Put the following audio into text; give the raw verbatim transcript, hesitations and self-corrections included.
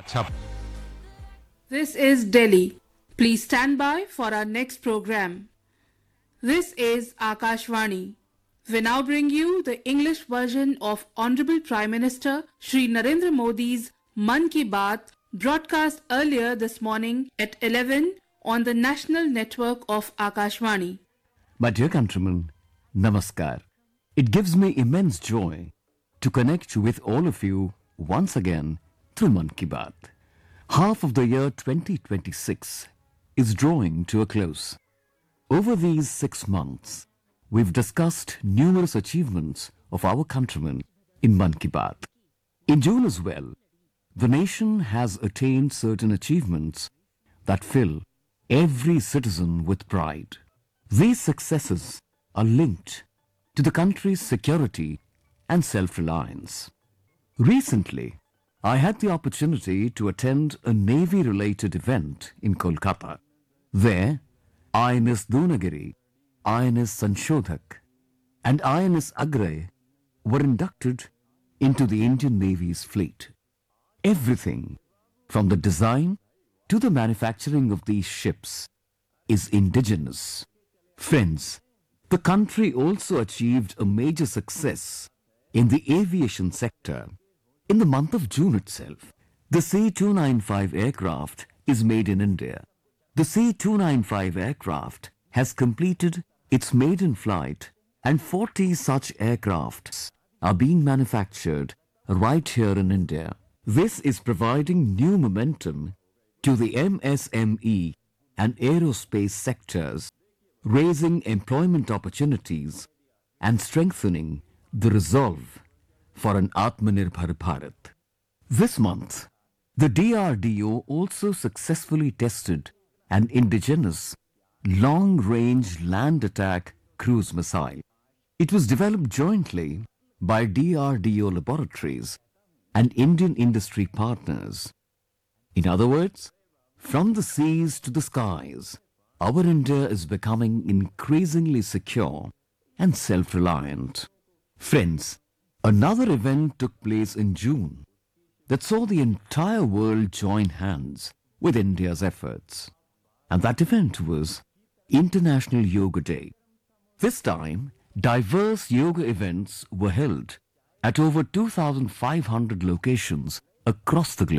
छप This is Delhi. Please stand by for our next program. This is Akashvani. We now bring you the English version of Honorable Prime Minister Shri Narendra Modi's Man Ki Baat, broadcast earlier this morning at eleven on the national network of Akashvani. My dear countrymen, Namaskar. It gives me immense joy to connect with all of you once again through Man Ki Baat. Half of the year twenty twenty-six is drawing to a close. Over these six months, we've discussed numerous achievements of our countrymen in Man Ki Baat. In June as well, the nation has attained certain achievements that fill every citizen with pride. These successes are linked to the country's security and self-reliance. Recently, I had the opportunity to attend a Navy-related event in Kolkata. There, I N S Dunagiri, I N S Sanshodhak and I N S Agray were inducted into the Indian Navy's fleet. Everything from the design to the manufacturing of these ships is indigenous. Friends, the country also achieved a major success in the aviation sector. In the month of June itself, the C two ninety-five aircraft is made in India. The C two ninety-five aircraft has completed its maiden flight and forty such aircrafts are being manufactured right here in India. This is providing new momentum to the M S M E and aerospace sectors, raising employment opportunities and strengthening the resolve for an Atmanirbhar Bharat. This month, the D R D O also successfully tested an indigenous long-range land attack cruise missile. It was developed jointly by D R D O laboratories and Indian industry partners. In other words, from the seas to the skies, our India is becoming increasingly secure and self-reliant. Friends, another event took place in June that saw the entire world join hands with India's efforts. And that event was International Yoga Day. This time, diverse yoga events were held at over two thousand five hundred locations across the globe.